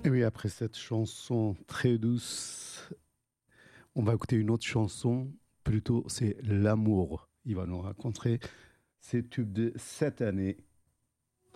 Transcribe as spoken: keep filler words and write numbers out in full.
Et oui, après cette chanson très douce, on va écouter une autre chanson, plutôt c'est L'amour. Il va nous raconter ses tubes de cette année.